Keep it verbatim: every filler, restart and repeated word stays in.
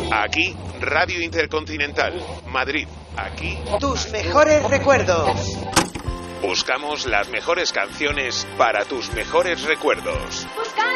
Aquí, Radio Intercontinental, Madrid. Aquí, tus mejores recuerdos. Buscamos las mejores canciones para tus mejores recuerdos. Buscando